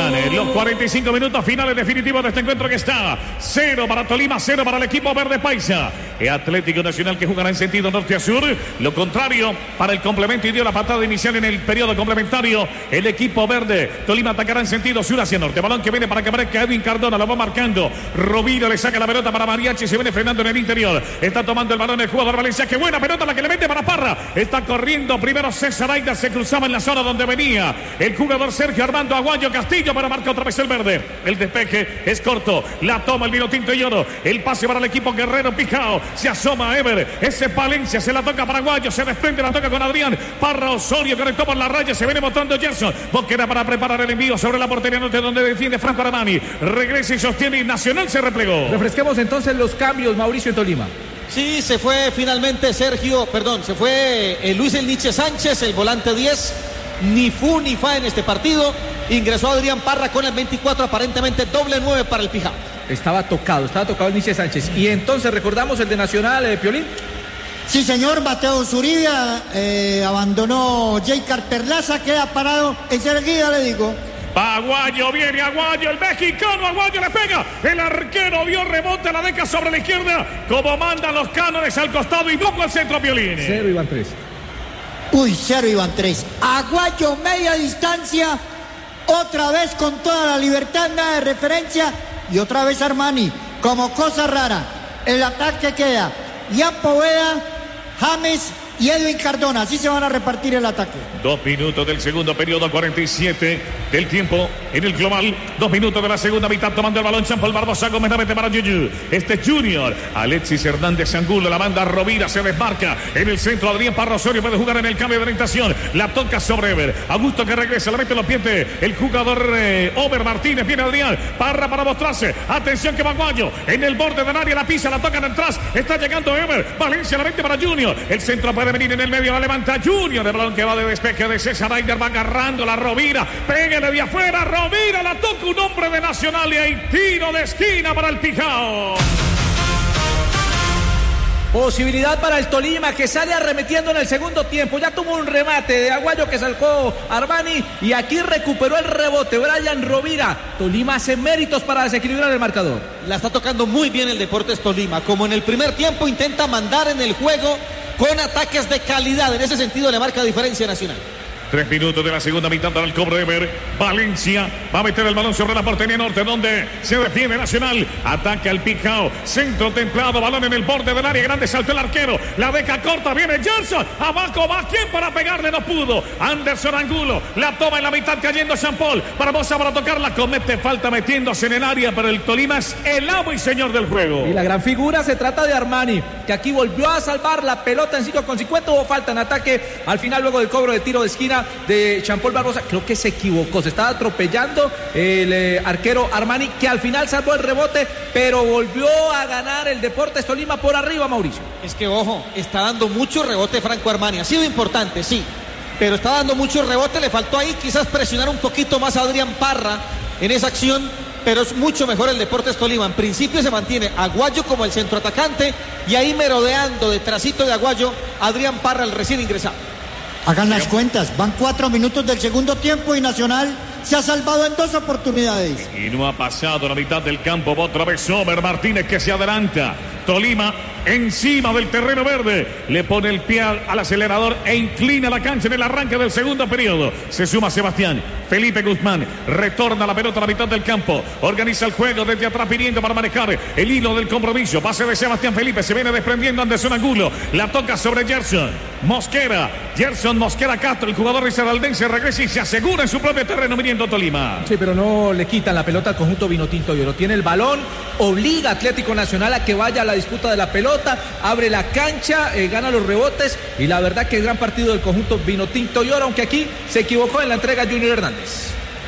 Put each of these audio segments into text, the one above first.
Van los 45 minutos finales definitivos de este encuentro que está 0 para Tolima, 0 para el equipo verde paisa. Atlético Nacional que jugará en sentido norte a sur. Lo contrario para el complemento y dio la patada inicial en el periodo complementario. El equipo verde Tolima atacará en sentido sur hacia norte. Balón que viene para que aparezca Edwin Cardona. Lo va marcando. Rovira le saca la pelota para Mariachi. Se viene frenando en el interior. Está tomando el balón el jugador Valencia. Qué buena pelota la que le mete para Parra. Está corriendo primero César Aida. Se cruzaba en la zona donde venía el jugador Sergio Armando Aguayo Castillo, para marcar otra vez el verde. El despeje es corto. La toma el Vinotinto y Oro. El pase para el equipo Guerrero Pijao. Se asoma Ever. Ese Palencia se la toca para Aguayo. Se desprende, la toca con Adrián. Parra Osorio conectó por la raya. Se viene mostrando Gerson. Mosquera para preparar el envío sobre la portería norte donde defiende Franco Armani. Regresa y sostiene y Nacional se replegó. Refresquemos entonces los cambios, Mauricio, en Tolima. Sí, se fue finalmente se fue Luis El Nietzsche Sánchez, el volante 10. Ni fu ni fa en este partido. Ingresó Adrián Parra con el 24, aparentemente doble 9 para el Pijao. Estaba tocado el Nietzsche Sánchez. Y entonces recordamos el de Nacional, Piolín. Sí, señor, Mateo Zuribia abandonó Jaycar Perlaza, queda parado enseguida, le digo. Aguayo, viene Aguayo, el mexicano Aguayo le pega, el arquero dio rebote, la deja sobre la izquierda, como mandan los cánones al costado y bloco al centro, Piolín. 0 iban 3. Uy, 0 iban 3. Aguayo, media distancia, otra vez con toda la libertad, nada de referencia, y otra vez Armani, como cosa rara. El ataque queda Ian Poveda, James y Edwin Cardona. Así se van a repartir el ataque. 2 minutos del segundo periodo, 47 del tiempo en el global. 2 minutos de la segunda mitad, tomando el balón Jean Paul Barbosa Gómez, mete para Yuyu. Junior, Alexis Hernández Angulo, la banda Rovira se desmarca en el centro. Adrián Parra Osorio puede jugar en el cambio de orientación. La toca sobre Ever. Augusto que regresa, la mete en los pies el jugador Over Martínez. Viene Adrián Parra para mostrarse. Atención que va Aguayo en el borde del área, la pisa, la tocan atrás. Está llegando Ever. Valencia la mete para Junior. El centro puede venir en el medio, la levanta Junior. El balón que va de despeje de César Aider, va agarrando la Rovira. Pégale de afuera, Rovira la toca un hombre de Nacional y hay tiro de esquina para el Pijao. Posibilidad para el Tolima, que sale arremetiendo en el segundo tiempo. Ya tuvo un remate de Aguayo que sacó Armani y aquí recuperó el rebote Brian Rovira. Tolima hace méritos para desequilibrar el marcador. La está tocando muy bien el Deportes Tolima. Como en el primer tiempo intenta mandar en el juego con ataques de calidad. En ese sentido le marca diferencia Nacional. 3 minutos de la segunda mitad para el cobro de Ever. Valencia va a meter el balón sobre la portería norte donde se defiende Nacional. Ataca el Pijao. Centro templado, balón en el borde del área grande. Saltó el arquero. La deja corta. Viene Gerson. Abajo va quien para pegarle. No pudo. Anderson Angulo. La toma en la mitad cayendo Jean Paul. Barbosa para tocarla. Comete falta metiéndose en el área. Pero el Tolima es el amo y señor del juego. Y la gran figura se trata de Armani, que aquí volvió a salvar la pelota en 5:50. Hubo falta en ataque. Al final, luego del cobro de tiro de esquina de Jean Paul Barbosa, creo que se equivocó, se estaba atropellando el arquero Armani, que al final salvó el rebote, pero volvió a ganar el Deportes Tolima por arriba, Mauricio. Es que ojo, está dando mucho rebote Franco Armani, ha sido importante, sí, pero está dando mucho rebote, le faltó ahí quizás presionar un poquito más a Adrián Parra en esa acción, pero es mucho mejor el Deportes Tolima. En principio se mantiene Aguayo como el centroatacante y ahí merodeando detrásito de Aguayo Adrián Parra, el recién ingresado. Hagan las cuentas, van 4 minutos del segundo tiempo y Nacional se ha salvado en 2 oportunidades. Y no ha pasado la mitad del campo. Otra vez Somer Martínez que se adelanta. Tolima encima del terreno verde. Le pone el pie al acelerador e inclina la cancha en el arranque del segundo periodo. Se suma Sebastián. Felipe Guzmán retorna la pelota a la mitad del campo. Organiza el juego desde atrás pidiendo para manejar el hilo del compromiso. Pase de Sebastián Felipe. Se viene desprendiendo Anderson Angulo. La toca sobre Gerson Mosquera. Gerson Mosquera Castro, el jugador risaraldense, regresa y se asegura en su propio terreno viniendo Tolima. Sí, pero no le quitan la pelota al conjunto Vinotinto y Oro. Tiene el balón, obliga a Atlético Nacional a que vaya a la disputa de la pelota, abre la cancha, gana los rebotes y la verdad que es gran partido del conjunto Vinotinto y Oro, aunque aquí se equivocó en la entrega Junior Hernández.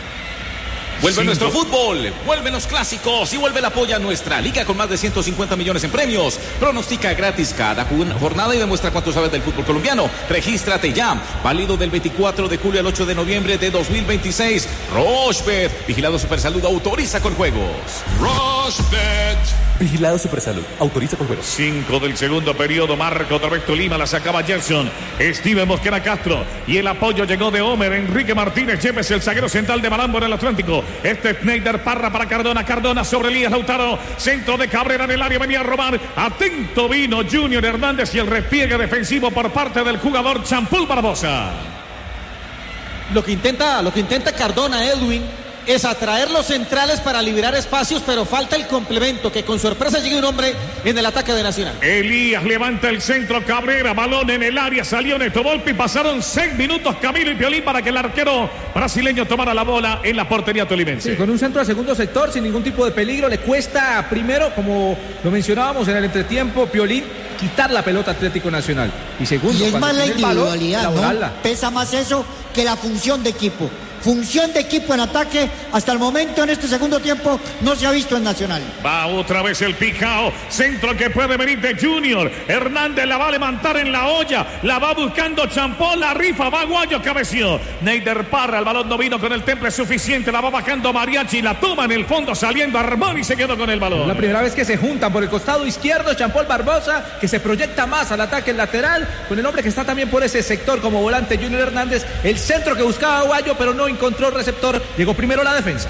Vuelve nuestro fútbol, vuelven los clásicos y vuelve el apoyo a nuestra liga con más de 150 millones en premios. Pronostica gratis cada jornada y demuestra cuánto sabes del fútbol colombiano. Regístrate ya. Válido del 24 de julio al 8 de noviembre de 2026. Rochebet, vigilado Supersalud, autoriza con juegos. Bet. Vigilado Supersalud. Autoriza con juegos. 5 del segundo periodo. Marca otra vez Tolima. La sacaba Gerson. Steven Mosquera Castro. Y el apoyo llegó de Homer. Enrique Martínez Yepes, el zaguero central de Malambo en el Atlántico. Este es Neider Parra para Cardona. Cardona sobre Elías Lautaro. Centro de Cabrera en el área. Venía a robar. Atento vino Junior Hernández y el repliegue defensivo por parte del jugador Champol Barbosa. Lo que intenta Cardona, Edwin, es atraer los centrales para liberar espacios, pero falta el complemento, que con sorpresa llegue un hombre en el ataque de Nacional. Elías levanta el centro, Cabrera, balón en el área, salió Neto Volpi y pasaron 6 minutos Camilo y Piolín para que el arquero brasileño tomara la bola en la portería tolimense. Sí, con un centro al segundo sector, sin ningún tipo de peligro, le cuesta primero, como lo mencionábamos en el entretiempo, Piolín, quitar la pelota Atlético Nacional. Y segundo, y es más la individualidad, balón, ¿no? Pesa más eso que la función de equipo. Función de equipo en ataque, hasta el momento en este segundo tiempo no se ha visto en Nacional. Va otra vez el picao, centro que puede venir de Junior. Hernández la va a levantar en la olla, la va buscando Champón, la rifa, va Guayo, cabeció. Neider Parra, el balón no vino con el temple suficiente, la va bajando Mariachi, la toma en el fondo saliendo Armani y se quedó con el balón. La primera vez que se juntan por el costado izquierdo, Champol Barbosa, que se proyecta más al ataque lateral, con el hombre que está también por ese sector como volante, Junior Hernández, el centro que buscaba Guayo, pero no encontró el receptor, llegó primero la defensa.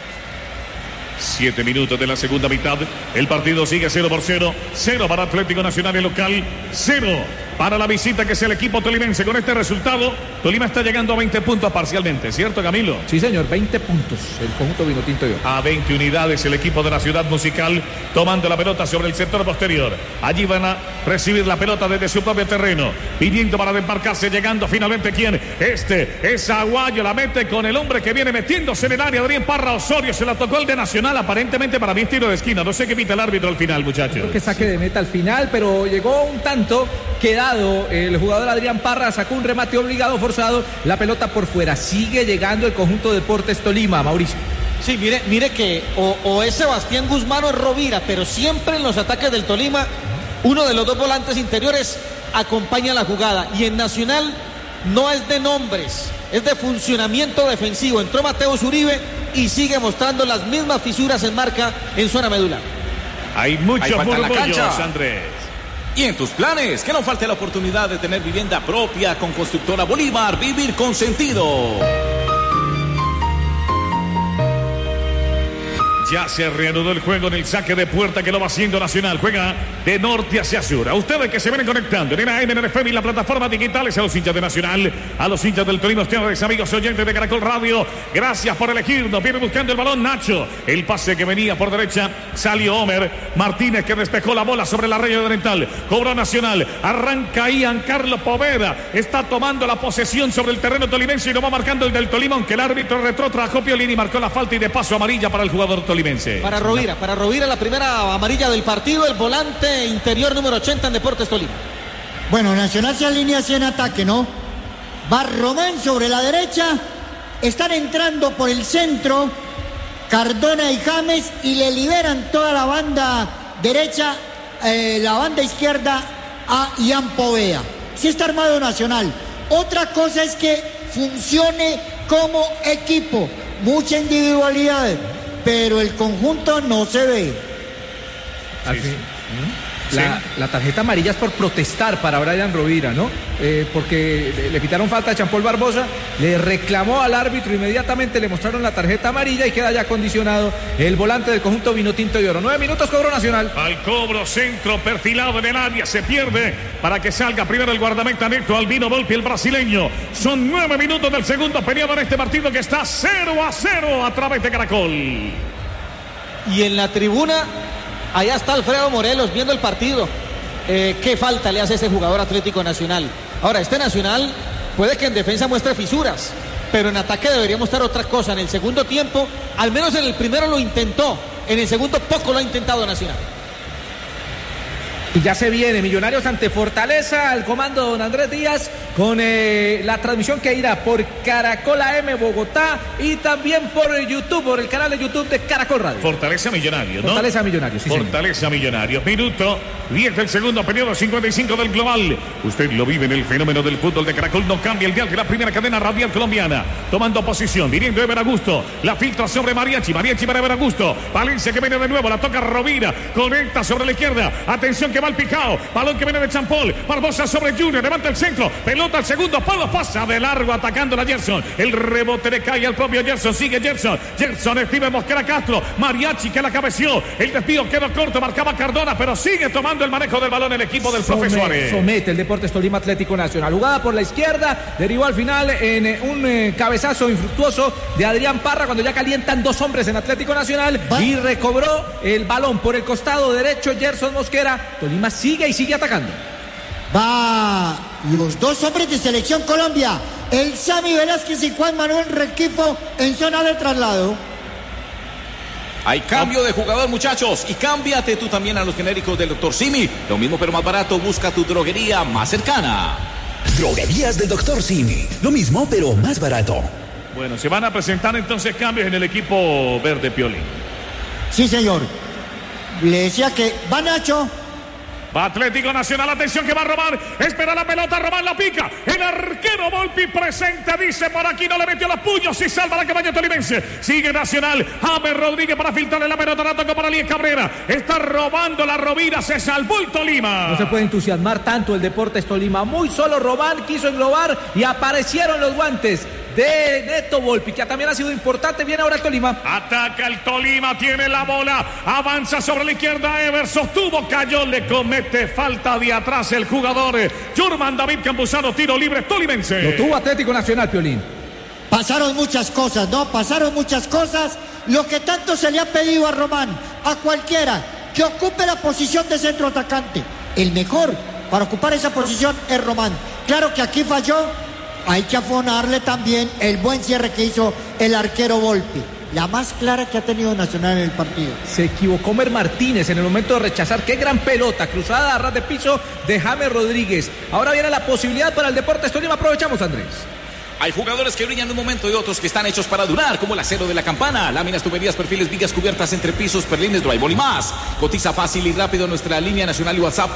7 minutos de la segunda mitad. El partido sigue 0-0. 0 para Atlético Nacional, el local. 0 para la visita, que es el equipo tolimense. Con este resultado, Tolima está llegando a 20 puntos parcialmente, ¿cierto, Camilo? Sí, señor, 20 puntos. El conjunto vinotinto y oro. A 20 unidades el equipo de la Ciudad Musical, tomando la pelota sobre el sector posterior. Allí van a recibir la pelota desde su propio terreno. Viniendo para desmarcarse, llegando finalmente, ¿quién? Este es Aguayo, la mete con el hombre que viene metiéndose en el área. Adrián Parra Osorio, se la tocó el de Nacional. Aparentemente para mí es tiro de esquina. No sé qué pita el árbitro al final, muchachos. Creo que saque de meta al final, pero llegó un tanto quedado. El jugador Adrián Parra sacó un remate obligado, forzado. La pelota por fuera. Sigue llegando el conjunto de Deportes Tolima, Mauricio. Sí, mire que o es Sebastián Guzmán o es Rovira, pero siempre en los ataques del Tolima, uno de los dos volantes interiores acompaña la jugada. Y en Nacional no es de nombres, es de funcionamiento defensivo. Entró Mateus Uribe y sigue mostrando las mismas fisuras en marca en zona medular. Hay muchos murmullos, Andrés. Y en tus planes, que no falte la oportunidad de tener vivienda propia con Constructora Bolívar. Vivir con sentido. Ya se reanudó el juego en el saque de puerta que lo va haciendo Nacional. Juega de norte hacia sur. A ustedes que se vienen conectando en AM, en FM y las plataformas digitales, a los hinchas de Nacional, a los hinchas del Tolima, ustedes amigos oyentes de Caracol Radio, gracias por elegirnos. Viene buscando el balón Nacho. El pase que venía por derecha, salió Homer Martínez, que despejó la bola sobre la raya oriental. Cobró Nacional. Arranca Ian Carlos Poveda. Está tomando la posesión sobre el terreno tolimense y lo va marcando el del Tolima, aunque el árbitro retrotrajo Piolín y marcó la falta y de paso amarilla para el jugador tolimense. Para Rovira la primera amarilla del partido, el volante interior número 80 en Deportes Tolima. Bueno, Nacional se alinea hacia en ataque, ¿no? Va Román sobre la derecha, están entrando por el centro Cardona y James y le liberan toda la banda derecha, la banda izquierda a Ian Poveda. Sí está armado Nacional. Otra cosa es que funcione como equipo, mucha individualidad, pero el conjunto no se ve. La tarjeta amarilla es por protestar para Brian Rovira, ¿no? Porque le quitaron falta a Champol Barbosa, le reclamó al árbitro, inmediatamente le mostraron la tarjeta amarilla y queda ya condicionado el volante del conjunto vinotinto y oro. 9 minutos, cobro Nacional. Al cobro, centro perfilado en el área, se pierde para que salga primero el guardameta Neto Albino Volpi, el brasileño. Son 9 minutos del segundo periodo en este partido que está 0-0 a través de Caracol. Y en la tribuna, allá está Alfredo Morelos viendo el partido. ¿Qué falta le hace ese jugador Atlético Nacional? Ahora, este Nacional puede que en defensa muestre fisuras, pero en ataque debería mostrar otra cosa. En el segundo tiempo, al menos en el primero lo intentó, en el segundo poco lo ha intentado Nacional. Y ya se viene Millonarios ante Fortaleza, al comando don Andrés Díaz, con la transmisión que irá por Caracol AM Bogotá y también por YouTube, por el canal de YouTube de Caracol Radio. Fortaleza Millonarios, ¿no? Fortaleza Millonarios, sí, Fortaleza Millonarios. Minuto 10 del segundo periodo, 55 del global. Usted lo vive en el fenómeno del fútbol de Caracol. No cambia el dial de la primera cadena radial colombiana. Tomando posición, viniendo Ever Augusto. La filtra sobre Mariachi. Mariachi para Ever Augusto. Valencia que viene de nuevo. La toca Rovira. Conecta sobre la izquierda. Atención que va el Pijao. Balón que viene de Champol. Barbosa sobre Junior. Levanta el centro. Pelota al segundo palo. Pasa de largo atacando a Gerson. El rebote le cae al propio Gerson. Sigue Gerson. Gerson Steven Mosquera Castro. Mariachi que la cabeció. El desvío quedó corto. Marcaba Cardona. Pero sigue tomando el manejo del balón el equipo del profe Suárez. Somete el Deportes Tolima Atlético Nacional. Jugada por la izquierda. Derivó al final en un cabezazo infructuoso de Adrián Parra cuando ya calientan dos hombres en Atlético Nacional. Y recobró el balón por el costado derecho Gerson Mosquera. Tolima sigue y sigue atacando. Va los dos hombres de Selección Colombia. El Sammy Velázquez y Juan Manuel Rengifo en zona de traslado. Hay cambio de jugador, muchachos, y cámbiate tú también a los genéricos del Dr. Simi. Lo mismo pero más barato, busca tu droguería más cercana. Droguerías del Dr. Simi. Lo mismo pero más barato. Bueno, se van a presentar entonces cambios en el equipo verde, Piolín. Sí, señor. Le decía que va Nacho. Va Atlético Nacional, atención que va a Román, espera la pelota, Román la pica, el arquero Volpi presente, dice por aquí, no le metió los puños y salva la cabaña tolimense, sigue Nacional, James Rodríguez para filtrarle la pelota, la tocó para Líez Cabrera, está robando la Rovira, se salvó el Tolima. No se puede entusiasmar tanto el Deportes Tolima, muy solo Román quiso englobar y aparecieron los guantes de Neto Volpi, que también ha sido importante. Viene ahora el Tolima. Ataca el Tolima, tiene la bola, avanza sobre la izquierda, Ever sostuvo, cayó, le comete falta de atrás el jugador Jurman David Campuzano, tiro libre tolimense. Lo tuvo Atlético Nacional, Piolín. Pasaron muchas cosas, ¿no? Pasaron muchas cosas. Lo que tanto se le ha pedido a Román, a cualquiera que ocupe la posición de centro atacante. El mejor para ocupar esa posición es Román. Claro que aquí falló. Hay que afonarle también el buen cierre que hizo el arquero Volpi. La más clara que ha tenido Nacional en el partido. Se equivocó Mer Martínez en el momento de rechazar. Qué gran pelota, cruzada a ras de piso de James Rodríguez. Ahora viene la posibilidad para el Deportes Tolima. Aprovechamos, Andrés. Hay jugadores que brillan de un momento y otros que están hechos para durar, como el acero de la campana, láminas, tuberías, perfiles, vigas cubiertas, entrepisos, perlines, drywall y más. Cotiza fácil y rápido nuestra línea nacional y WhatsApp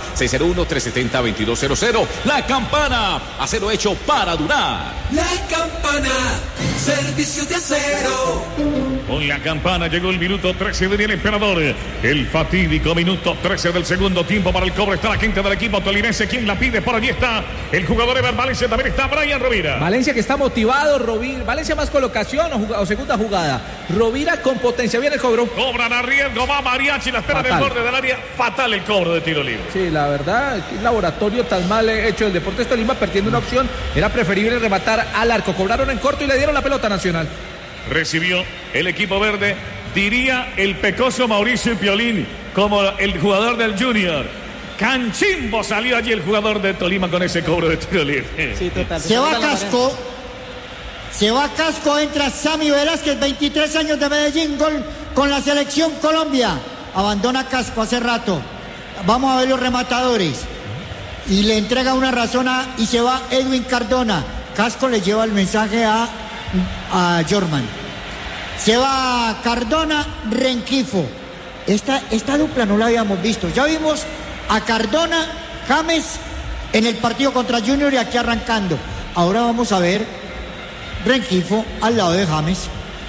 601-370-2200. La Campana, acero hecho para durar. La Campana, servicio de acero. Con La Campana llegó el minuto 13 del Emperador. El fatídico minuto 13 del segundo tiempo para el cobro. Está la gente del equipo tolimense. ¿Quién la pide? Por allí está el jugador Ever Valencia. También está Brian Rovira. Valencia que está motivado, Valencia más colocación o segunda jugada. Rovira con potencia, viene el cobro. Cobran a riesgo, va Mariachi, la espera del borde del área. Fatal el cobro de tiro libre. Sí, la verdad, qué laboratorio tan mal hecho el Deportes Tolima, perdiendo una opción. Era preferible rematar al arco. Cobraron en corto y le dieron la pelota a Nacional. Recibió el equipo verde, diría el pecoso Mauricio Piolín, como el jugador del Junior. Canchimbo salió allí el jugador de Tolima con ese cobro de tiro libre. Sí, total. Se va Casco, entra Sammy Velázquez, 23 años de Medellín, gol con la Selección Colombia. Abandona Casco hace rato. Vamos a ver los rematadores. Y le entrega una razón y se va Edwin Cardona. Casco le lleva el mensaje a Jorman. Se va Cardona, Rengifo. Esta dupla no la habíamos visto. Ya vimos a Cardona, James en el partido contra Junior y aquí arrancando. Ahora vamos a ver Rengifo al lado de James.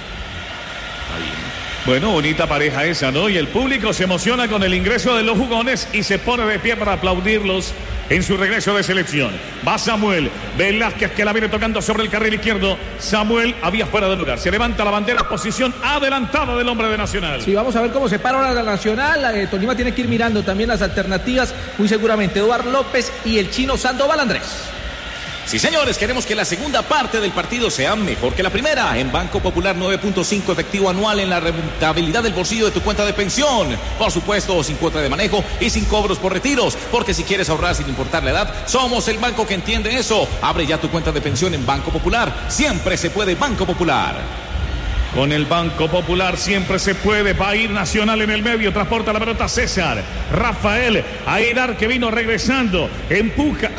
Bueno, bonita pareja esa, ¿no? Y el público se emociona con el ingreso de los jugones y se pone de pie para aplaudirlos en su regreso de selección. Va Samuel Velázquez que la viene tocando sobre el carril izquierdo. Samuel había fuera de lugar. Se levanta la bandera, posición adelantada del hombre de Nacional. Sí, vamos a ver cómo se para ahora la Nacional. Tolima tiene que ir mirando también las alternativas. Muy seguramente Eduardo López y el chino Sandoval Andrés. Sí, señores, queremos que la segunda parte del partido sea mejor que la primera. En Banco Popular 9.5 efectivo anual en la rentabilidad del bolsillo de tu cuenta de pensión. Por supuesto, sin cuota de manejo y sin cobros por retiros. Porque si quieres ahorrar sin importar la edad, somos el banco que entiende eso. Abre ya tu cuenta de pensión en Banco Popular. Siempre se puede Banco Popular. Con el Banco Popular siempre se puede. Va a ir Nacional en el medio. Transporta la pelota César. Rafael Aidar que vino regresando. Empuja.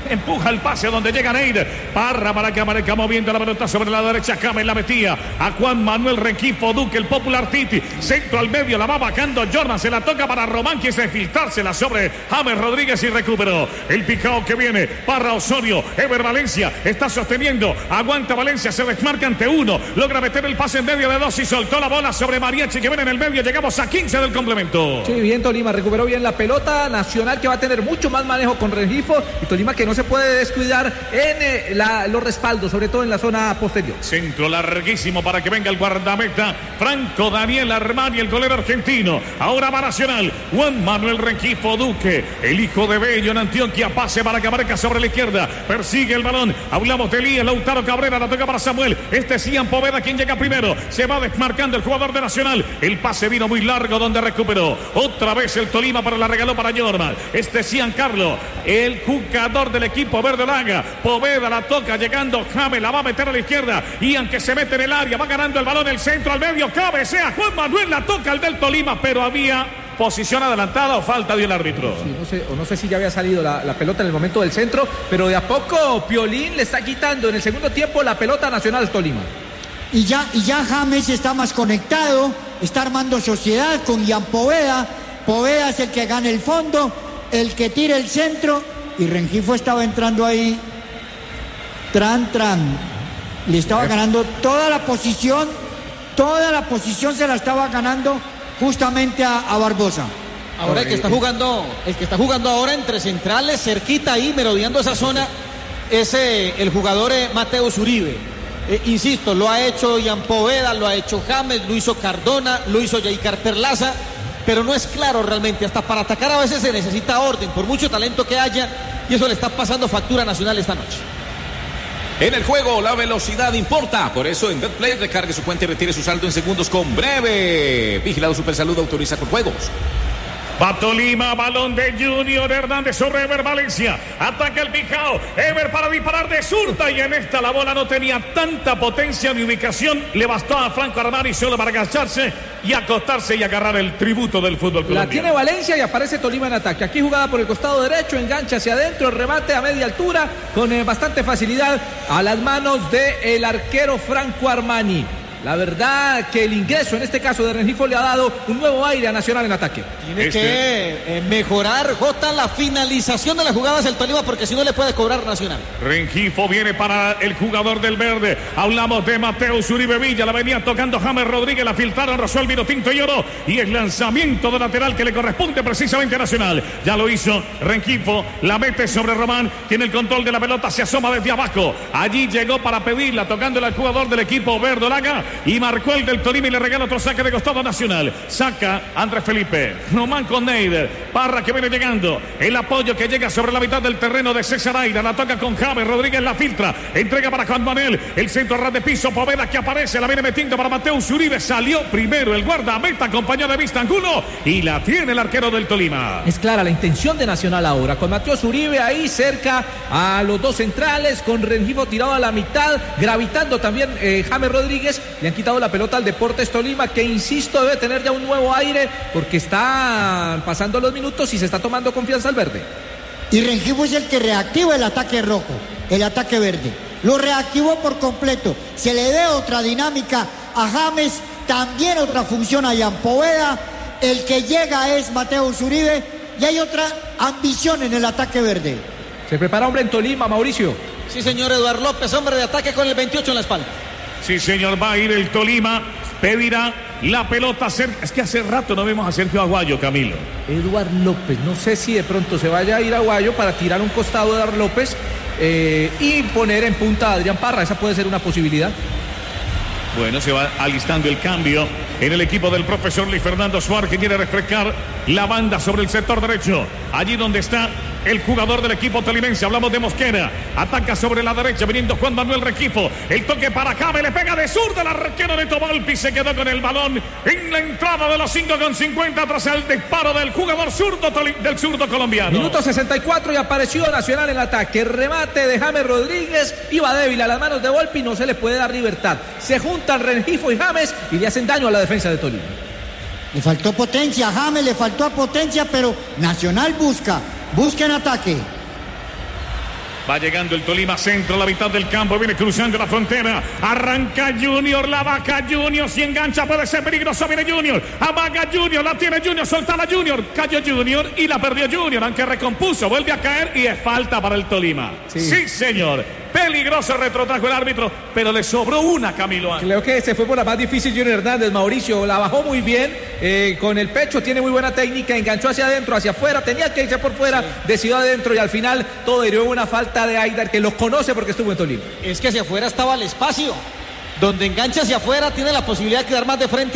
empuja el pase donde llega Neir. Parra para que aparezca moviendo la pelota sobre la derecha. James la metía a Juan Manuel Rengifo Duque, el popular Titi. Centro al medio, la va bajando Jordan. Se la toca para Román, quiere filtrársela sobre James Rodríguez y recuperó. El picao que viene. Parra Osorio. Ever Valencia está sosteniendo. Aguanta Valencia, se desmarca ante uno. Logra meter el pase en medio de dos y soltó la bola sobre Mariachi que viene en el medio. Llegamos a 15 del complemento. Sí, bien Tolima, recuperó bien la pelota. Nacional que va a tener mucho más manejo con Rengifo y Tolima que no se puede descuidar en los respaldos, sobre todo en la zona posterior. Centro larguísimo para que venga el guardameta Franco Daniel Armani, el golero argentino. Ahora va Nacional. Juan Manuel Rengifo Duque, el hijo de Bello en Antioquia. Pase para que aparezca sobre la izquierda. Persigue el balón. Hablamos de Elías Lautaro Cabrera. La toca para Samuel. Cian Poveda quien llega primero. Se va desmarcando el jugador de Nacional. El pase vino muy largo donde recuperó. Otra vez el Tolima para la regaló para Jorman. Cian Carlos, el jugador del equipo verde Laga. Poveda la toca llegando. James la va a meter a la izquierda. Y aunque se mete en el área, va ganando el balón el centro al medio. Cabecea Juan Manuel, la toca el del Tolima, pero había posición adelantada o falta de un árbitro. Sí, no sé si ya había salido la pelota en el momento del centro, pero de a poco Piolín le está quitando en el segundo tiempo la pelota a Nacional Tolima. Y ya James está más conectado, está armando sociedad con Ian Poveda. Poveda es el que gana el fondo, el que tira el centro, y Rengifo estaba entrando ahí. Le estaba ganando toda la posición se la estaba ganando justamente a Barbosa. Ahora el que está jugando ahora entre centrales, cerquita ahí, merodeando esa zona, es el jugador Mateus Uribe. Insisto, lo ha hecho Ian Poveda, lo ha hecho James, lo hizo Cardona, lo hizo Jaicar Perlaza, pero no es claro realmente. Hasta para atacar a veces se necesita orden, por mucho talento que haya, y eso le está pasando factura a Nacional esta noche. En el juego la velocidad importa, por eso en BetPlay recargue su cuenta y retire su saldo en segundos con Breve. Vigilado Supersalud, autoriza con juegos. Va Tolima, balón de Junior Hernández sobre Ever Valencia. Ataca el Pijao. Ever para disparar de zurda y en esta la bola no tenía tanta potencia ni ubicación. Le bastó a Franco Armani solo para agacharse y acostarse y agarrar el tributo del fútbol colombiano. La tiene Valencia y aparece Tolima en ataque. Aquí jugada por el costado derecho, engancha hacia adentro, remate a media altura con bastante facilidad a las manos del arquero Franco Armani. La verdad que el ingreso en este caso de Rengifo le ha dado un nuevo aire a Nacional en ataque. Tiene que mejorar, Jota, la finalización de las jugadas del Tolima, porque si no le puede cobrar Nacional. Rengifo viene para el jugador del verde. Hablamos de Mateus Uribe Villa. La venía tocando James Rodríguez. La filtraron, rozó el vino tinto y oro. Y el lanzamiento de lateral que le corresponde precisamente a Nacional. Ya lo hizo Rengifo. La mete sobre Román. Tiene el control de la pelota. Se asoma desde abajo. Allí llegó para pedirla, tocándole al jugador del equipo verdolaga. Y marcó el del Tolima y le regala otro saque de costado Nacional. Saca Andrés Felipe. Román con Neider. Parra que viene llegando. El apoyo que llega sobre la mitad del terreno de César Aira. La toca con James Rodríguez. La filtra. Entrega para Juan Manuel. El centro ras de piso. Poveda que aparece. La viene metiendo para Mateus Uribe. Salió primero el guardameta acompañado de Vista Angulo. Y la tiene el arquero del Tolima. Es clara la intención de Nacional ahora. Con Mateus Uribe ahí cerca a los dos centrales. Con Rengifo tirado a la mitad. Gravitando también James Rodríguez. Le han quitado la pelota al Deportes Tolima, que insisto debe tener ya un nuevo aire porque está pasando los minutos y se está tomando confianza al verde. Y Rengifo es el que reactiva el ataque rojo, el ataque verde. Lo reactivó por completo. Se le ve otra dinámica a James, también otra función a Ian Poveda. El que llega es Mateus Uribe y hay otra ambición en el ataque verde. Se prepara hombre en Tolima, Mauricio. Sí, señor Eduardo López, hombre de ataque con el 28 en la espalda. Sí, señor, va a ir el Tolima, pedirá la pelota. Es que hace rato no vemos a Sergio Aguayo, Camilo. Eduardo López, no sé si de pronto se vaya a ir Aguayo para tirar un costado de Eduardo López y poner en punta a Adrián Parra. Esa puede ser una posibilidad. Bueno, se va alistando el cambio en el equipo del profesor Luis Fernando Suárez, que quiere refrescar la banda sobre el sector derecho. Allí donde está el jugador del equipo tolimense. Hablamos de Mosquera. Ataca sobre la derecha, viniendo Juan Manuel Rengifo. El toque para James, le pega de zurda. El arquero de Tobalpi se quedó con el balón en la entrada de los 5,50 tras el disparo del jugador del zurdo colombiano. Minuto 64 y apareció Nacional en el ataque. Remate de James Rodríguez. Iba débil a las manos de Volpi, no se le puede dar libertad. Se juntan Rengifo y James y le hacen daño a la defensa de Tolima. Le faltó potencia a James, le faltó potencia, pero Nacional busca en ataque. Va llegando el Tolima centro, a la mitad del campo, viene cruzando la frontera. Arranca Junior, la vaca Junior, si engancha puede ser peligroso, viene Junior. Amaga Junior, la tiene Junior, solta la Junior. Cayó Junior y la perdió Junior, aunque recompuso, vuelve a caer y es falta para el Tolima. Sí, señor. Peligroso retrotrajo el árbitro, pero le sobró una, Camilo. Creo que se fue por la más difícil Junior Hernández, Mauricio. La bajó muy bien, con el pecho, tiene muy buena técnica, enganchó hacia adentro, hacia afuera, tenía que irse por fuera, decidió adentro y al final todo derivó en una falta de Aidar, que lo conoce porque estuvo en Tolima. Es que hacia afuera estaba el espacio. Donde engancha hacia afuera tiene la posibilidad de quedar más de frente